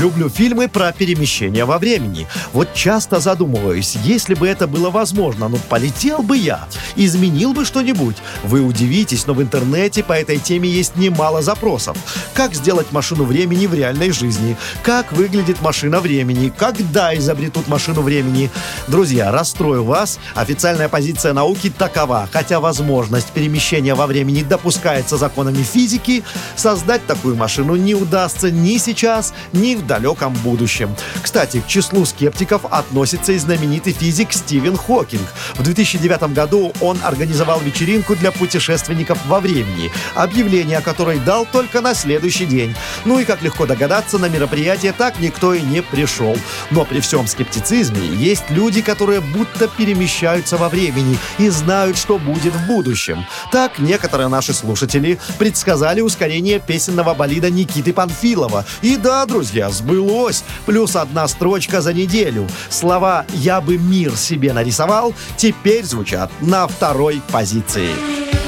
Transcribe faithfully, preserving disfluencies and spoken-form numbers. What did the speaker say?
Люблю фильмы про перемещение во времени. Вот часто задумываюсь, если бы это было возможно, ну полетел бы я, изменил бы что-нибудь. Вы удивитесь, но в интернете по этой теме есть немало запросов. Как сделать машину времени в реальной жизни? Как выглядит машина времени? Когда изобретут машину времени? Друзья, расстрою вас. Официальная позиция науки такова. Хотя возможность перемещения во времени допускается законами физики, создать такую машину не удастся ни сейчас, ни в далеком будущем. Кстати, к числу скептиков относится и знаменитый физик Стивен Хокинг. В две тысячи девятом году он организовал вечеринку для путешественников во времени, объявление о которой дал только на следующий день. Ну и, как легко догадаться, на мероприятие так никто и не пришел. Но при всем скептицизме есть люди, которые будто перемещаются во времени и знают, что будет в будущем. Так, некоторые наши слушатели предсказали ускорение песенного болида Никиты Панфилова. И да, друзья, сбылось. Плюс одна строчка за неделю. Слова «я бы мир себе нарисовал» теперь звучат на второй позиции.